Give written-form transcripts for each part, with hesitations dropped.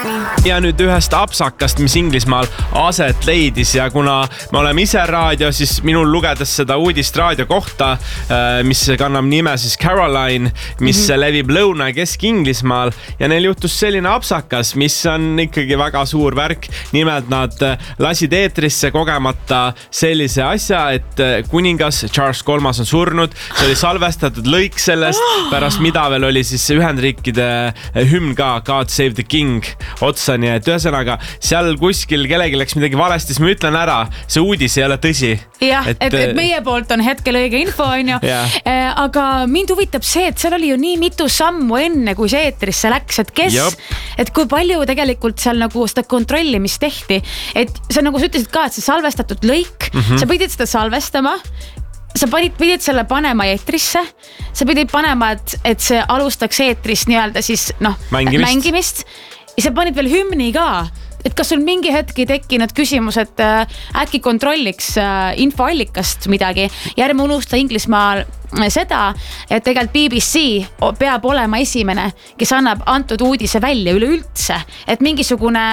Ja nüüd ühest apsakast, mis Inglismaal aset leidis ja kuna me oleme ise raadio, siis minul lugedes seda uudist raadio kohta, mis kannab nime siis Caroline, mis levib Lõuna- ja Kesk-Inglismaal ja neil juhtus selline apsakas, mis on ikkagi väga suur värk. Nimelt nad lasid eetrisse kogemata sellise asja, et kuningas Charles III on surnud. See oli salvestatud lõik sellest, pärast mida veel oli siis Ühendriikide hümn ka God Save the King otsa, nii et ühesõnaga seal kuskil kellegi läks midagi valesti, siis ma ütlen ära, see uudis ei ole tõsi. Jah, et meie poolt on hetkel õige info, on ju. Aga mind huvitab see, et seal oli ju nii mitu sammu enne, kui see eetrisse läks, et et kui palju tegelikult seal nagu seda kontrollimist tehti. Et see nagu sa ütlesid ka, et see salvestatud lõik, sa pidid seda salvestama, sa pidid selle panema eetrisse, sa pidid panema, et see alustaks eetrist nii-öelda siis mängimist. Ja sa panid veel hümni ka, et kas sul mingi hetki tekkinud küsimus, et äkki kontrolliks infoallikast midagi ja ärme unusta Inglismaal seda, et tegelikult BBC peab olema esimene, kes annab antud uudise välja üleüldse, et mingisugune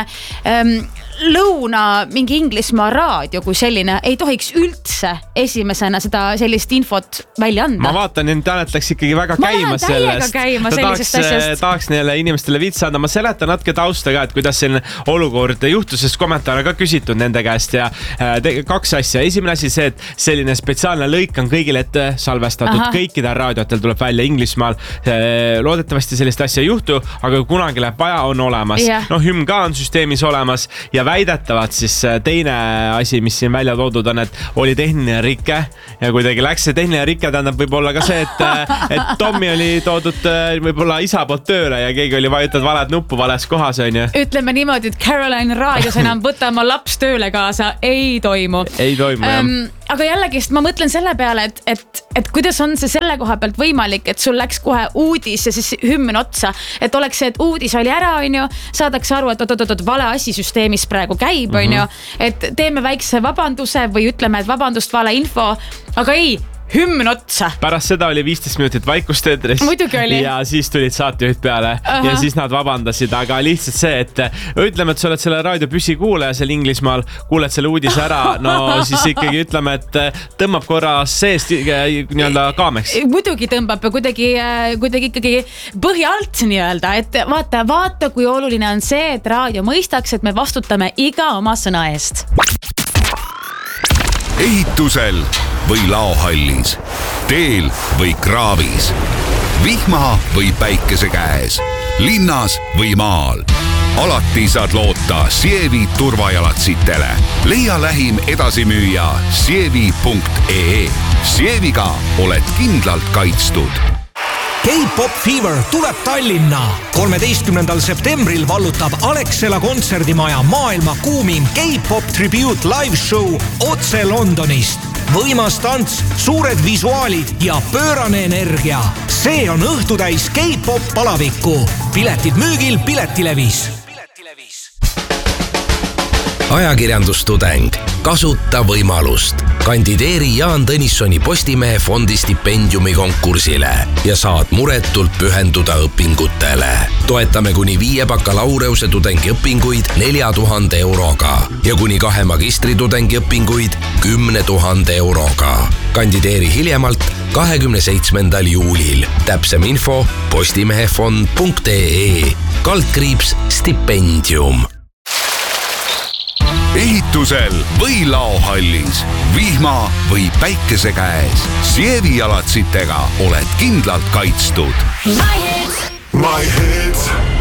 mingi Inglismaa raadio kui selline ei tohiks üldse esimesena seda sellist infot välja anda. Ma vaatan, internet läks ikkagi väga käima sellest. Tahaks neile inimestele viitsa anda. Ma seletan natuke tausta ka, et kuidas selline olukord juhtus, sest kommentaare ka küsitud nende käest ja kaks asja. Esimene asi see, et selline spetsiaalne lõik on kõigile ette salvestatud. Kõikidel raadiotel tuleb välja Inglismaal. Loodetavasti sellist asja ei juhtu, aga kunagi läheb vaja, on olemas. Hümn ka on süsteemis olemas ja väidetavad siis teine asi, mis siin välja toodud on, et oli tehniline rike ja kuidagi läks see tehniline rike, tähendab võib-olla ka see, et Tommy oli toodud võib-olla isa poolt tööle ja keegi oli vajutanud valet nuppu vales kohas, on ju. Ütleme niimoodi, et Caroline raadios enam võtta oma laps tööle kaasa ei toimu. Ei toimu, jah. Aga jällegist ma mõtlen selle peale, et kuidas on see selle koha pealt võimalik, et sul läks kohe uudis ja siis hümn otsa, et oleks see, et uudis oli ära, on ju, saadaks aru, et vale asi süsteemis praegu käib, on ju, et teeme väikse vabanduse või ütleme, et vabandust, vale info, aga ei, hümn otsa. Pärast seda oli 15 minutit vaikust eetris. Muidugi oli. Ja siis tulid saatejuht peale ja siis nad vabandasid, aga lihtsalt see, et ütleme, et sa oled selle raadio püsikuulaja seal Inglismaal, kuuled selle uudise ära, no siis ikkagi ütleme, et tõmbab korra seest nii-öelda kaameks. Muidugi tõmbab ja kuidagi ikkagi põhja alt nii-öelda, et vaata, kui oluline on see, et raadio mõistaks, et me vastutame iga oma sõna eest. Ehitusel või laohallis, teel või kraavis, vihma või päikese käes, linnas või maal. Alati saad loota Sievi turvajalatsitele. Leia lähim edasimüüja sievi.ee. Sieviga oled kindlalt kaitstud. K-Pop Fever tuleb Tallinna. 13. septembril vallutab Alexela kontserdimaja maailma kuumim K-Pop Tribute live show otse Londonist. Võimas tants, suured visuaalid ja pöörane energia. See on õhtutäis K-Pop palavikku. Piletid müügil Piletilevis. Ajakirjandustudeng. Kasuta võimalust. Kandideeri Jaan Tõnissoni Postimehe fondi stipendiumi konkursile ja saad muretult pühenduda õpingutele. Toetame kuni 5 bakalaureuse tudengiõpinguid 4000 euroga ja kuni 2 magistritudengi õpinguid 10 000 euroga. Kandideeri hiljemalt 27. juulil. Täpsem info postimehefond.ee /stipendium. Ehitusel või laohallis, vihma või päikese käes. Sievi jalatsitega oled kindlalt kaitstud. My hits.